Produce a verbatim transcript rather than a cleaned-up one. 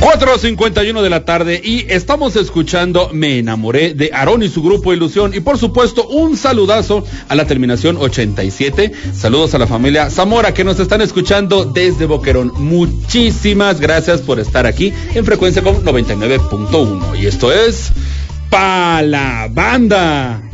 cuatro cincuenta y uno de la tarde y estamos escuchando Me Enamoré de Aarón y su grupo Ilusión, y por supuesto un saludazo a la terminación ochenta y siete. Saludos a la familia Zamora que nos están escuchando desde Boquerón. Muchísimas gracias por estar aquí en Frecuencia Com noventa y nueve punto uno, y esto es Pa' la Banda.